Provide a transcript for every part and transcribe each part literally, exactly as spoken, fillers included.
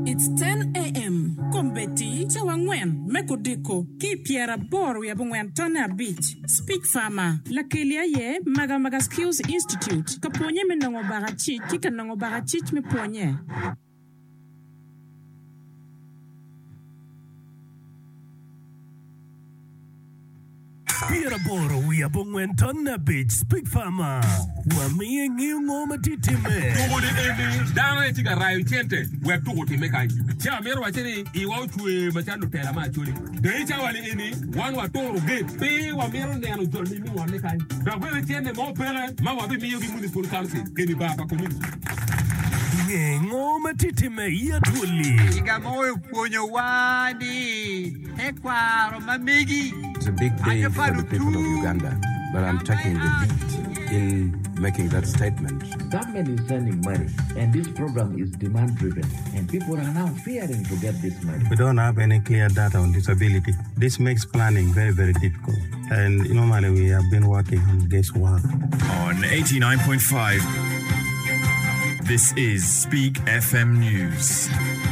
It's ten a.m. Kombeti, Chawangwen, Mekodiko, Kipiera Bor, Yabungwen, Tona Beach, Speak Farmer, Lakelia Ye, Maga Maga Skills Institute, Kaponye Menongo Barachi, Kikanongo Barachich me Ponye. Piera Boro, we are Bongwen Tona Beach, Speak Farmer. Wami ngiu ngoma titime. Tuguli endi, dana etiga rayu chente, we tuguti mekai. Chia mero wacheni, iwa uchwe machando tela machuli. Deicha wali endi, wanu wa toro gate, pe wa mero ne anu jolmi mi wa mekai. Dagwe chende mo pere, ma wabi miyo ki municipal council, eni baba community. Ngoma titime ya tuli. Iga moyo ponyo wadi, ekwaro mamigi. It's a big day for the people of Uganda, but I'm taking the lead in making that statement. Government is sending money, and this program is demand-driven, and people are now fearing to get this money. We don't have any clear data on disability. This makes planning very, very difficult. And normally we have been working on guesswork. On eighty-nine point five, this is Speak F M News.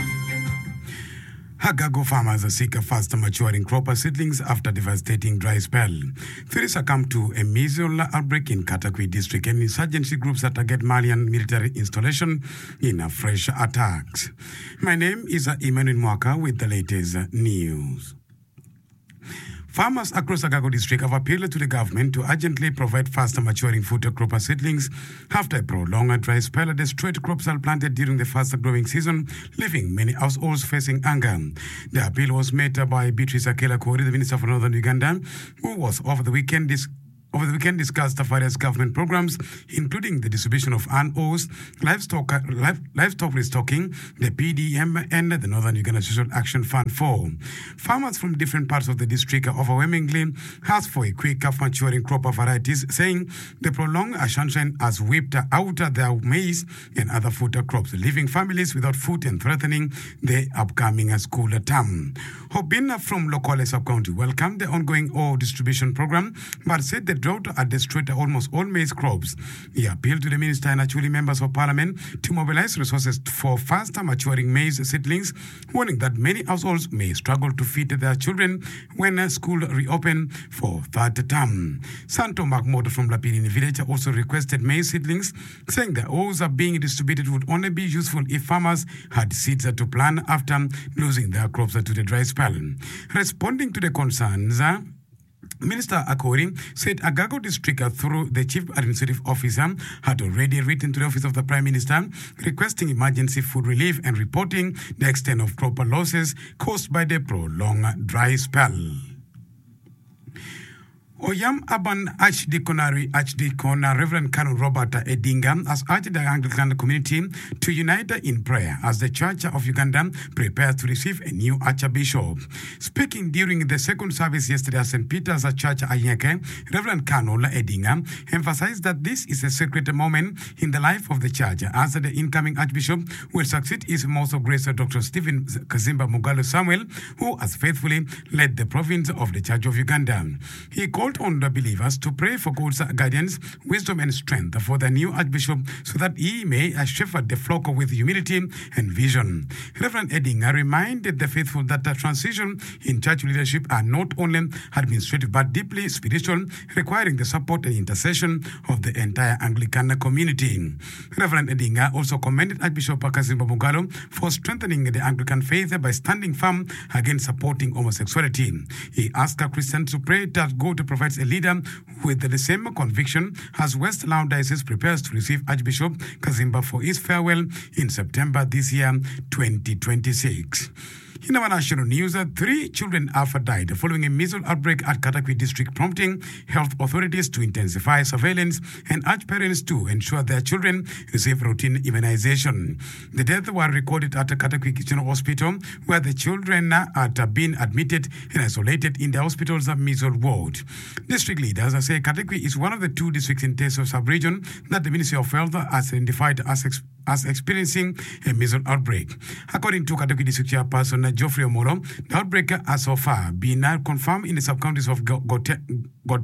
Hagago farmers seek a faster maturing crop of seedlings after devastating dry spell. Three succumbed to a measles outbreak in Katakwi district, and insurgency groups that target Malian military installation in a fresh attacks. My name is Emmanuel Mwaka with the latest news. Farmers across Agago district have appealed to the government to urgently provide faster maturing food crop seedlings after a prolonged dry spell. Destroyed crops are planted during the faster growing season, leaving many households facing anger. The appeal was made by Beatrice Akela Kori, the Minister for Northern Uganda, who was over the weekend dis- Over the weekend discussed the various government programs, including the distribution of N Os, livestock, live, livestock restocking, the P D M, and the Northern Uganda Social Action Fund four. Farmers from different parts of the district overwhelmingly asked for a quicker maturing crop of varieties, saying the prolonged sunshine has whipped out their maize and other food crops, leaving families without food and threatening the upcoming school term. Hobina from Lokole Sub-County welcomed the ongoing O distribution program, but said the drought had destroyed almost all maize crops. He appealed to the minister and actually members of parliament to mobilize resources for faster maturing maize seedlings, warning that many households may struggle to feed their children when school reopen for third term. Santo Makmoto from Lapini village also requested maize seedlings, saying the O's are being distributed would only be useful if farmers had seeds to plant after losing their crops to the dry spell. Responding to the concerns, Minister Akori said Agago district, uh, through the chief administrative officer, had already written to the office of the Prime Minister requesting emergency food relief and reporting the extent of crop losses caused by the prolonged dry spell. Oyam Aban Archdeaconry Archdeacon Reverend Colonel Robert Edinga has urged the Anglican community to unite in prayer as the Church of Uganda prepares to receive a new Archbishop. Speaking during the second service yesterday at Saint Peter's Church Ayeke, Reverend Colonel Edinga emphasized that this is a sacred moment in the life of the Church as the incoming Archbishop will succeed his most of grace Doctor Stephen Kazimba Mugalu Samuel, who has faithfully led the province of the Church of Uganda. He called on the believers to pray for God's guidance, wisdom, and strength for the new Archbishop so that he may shepherd the flock with humility and vision. Reverend Edinga reminded the faithful that the transition in church leadership are not only administrative but deeply spiritual, requiring the support and intercession of the entire Anglican community. Reverend Edinga also commended Archbishop Kazimba Mugalu for strengthening the Anglican faith by standing firm against supporting homosexuality. He asked Christians to pray that God provides a leader with the same conviction as West Nile Diocese prepares to receive Archbishop Kazimba for his farewell in September this year, twenty twenty-six. In our national news, three children have died following a measles outbreak at Katakwi district, prompting health authorities to intensify surveillance and urge parents to ensure their children receive routine immunization. The deaths were recorded at Katakwi General Hospital, where the children had been admitted and isolated in the hospital's measles ward. District leaders say Katakwi is one of the two districts in Teso sub-region that the Ministry of Health has identified as ex- as experiencing a measles outbreak. According to Katakwi District Chairperson Geoffrey Omoro, the outbreak has so far been confirmed in the sub-counties of Gote, Got,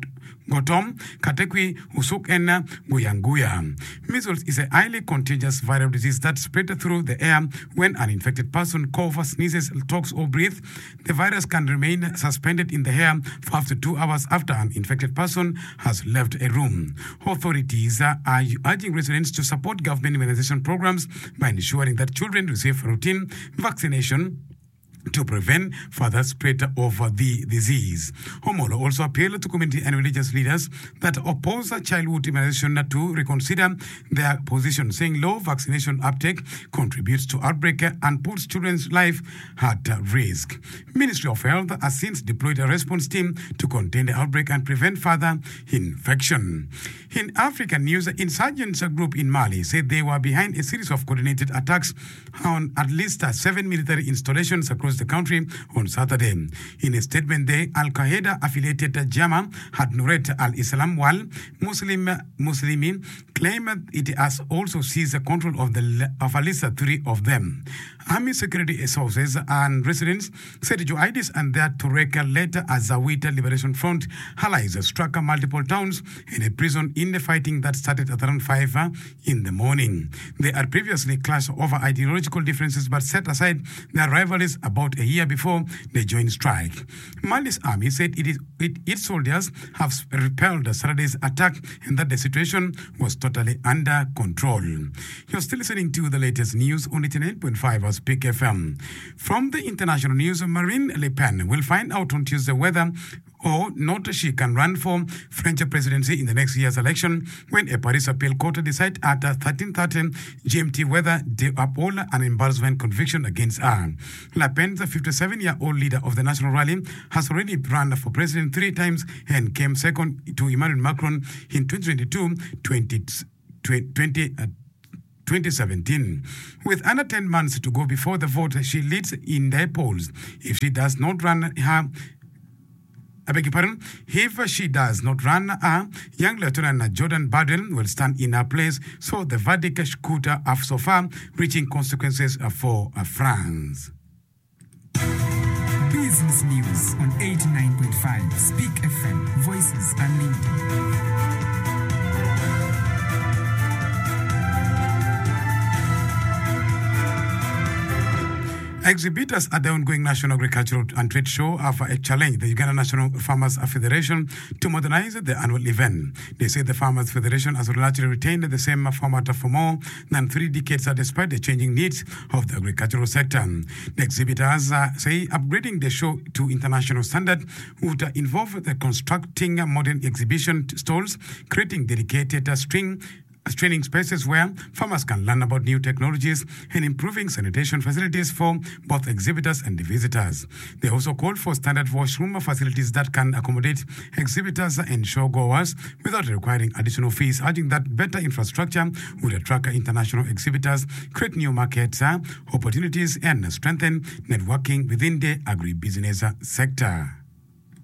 Gotom, Katekwi, Usuk, and Guyanguya. Measles is a highly contagious viral disease that spreads through the air when an infected person coughs, sneezes, talks, or breathes. The virus can remain suspended in the air for up to two hours after an infected person has left a room. Authorities are urging residents to support government immunization programs by ensuring that children receive routine vaccination to prevent further spread of the disease. Homolo also appealed to community and religious leaders that oppose childhood immunization to reconsider their position, saying low vaccination uptake contributes to outbreak and puts children's life at risk. Ministry of Health has since deployed a response team to contain the outbreak and prevent further infection. In African news, insurgents group in Mali said they were behind a series of coordinated attacks on at least seven military installations across the country on Saturday. In a statement, the Al-Qaeda affiliated Jama had Nuret al-Islam wal Muslim Muslimi claimed it has also seized control of the of at least three of them. Army security sources and residents said jihadists and their Tuareg-led Azawita Liberation Front allies struck multiple towns in a prison in the fighting that started at around five in the morning. They had previously clashed over ideological differences but set aside their rivalries about a year before they joined strike. Mali's army said it is, it, its soldiers have repelled Saturday's attack and that the situation was totally under control. You're still listening to the latest news on eighty-nine point five of Speak F M. From the international news, Marine Le Pen will find out on Tuesday whether or not she can run for French presidency in the next year's election when a Paris appeal court decides at thirteen thirty G M T whether they uphold an embarrassment conviction against her. Le Pen, the fifty-seven-year-old leader of the National Rally, has already run for president three times and came second to Emmanuel Macron in twenty twenty-two, twenty twenty, uh, twenty seventeen. With under ten months to go before the vote, she leads in the polls. If she does not run her I beg your pardon. If she does not run, a young Lieutenant Jordan Bardell will stand in her place. So the verdict could have so far reaching consequences for France. Business News on eighty-nine point five Speak F M. Voices Unlimited. Exhibitors at the ongoing National Agricultural and Trade Show offer a challenge the Uganda National Farmers Federation to modernize the annual event. They say the Farmers Federation has largely retained the same format for more than three decades despite the changing needs of the agricultural sector. The exhibitors uh, say upgrading the show to international standard would uh, involve the constructing modern exhibition stalls, creating dedicated uh, string training spaces where farmers can learn about new technologies and improving sanitation facilities for both exhibitors and the visitors. They also called for standard washroom facilities that can accommodate exhibitors and showgoers without requiring additional fees, urging that better infrastructure would attract international exhibitors, create new markets, uh, opportunities, and strengthen networking within the agribusiness sector.